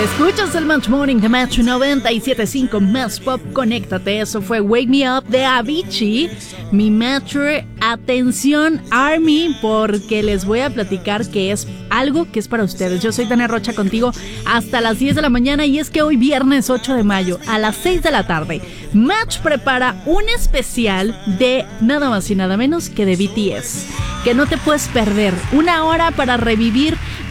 Escuchas el Match Morning de Match 97.5 Más Pop, conéctate. Eso fue Wake Me Up de Avicii. Mi Metro, atención Army, porque les voy a platicar que es algo que es para ustedes. Yo soy Tania Rocha contigo hasta las 10 de la mañana y es que hoy viernes 8 de mayo a las 6 de la tarde Match prepara un especial de nada más y nada menos que de BTS, que no te puedes perder. 1 hora para revivir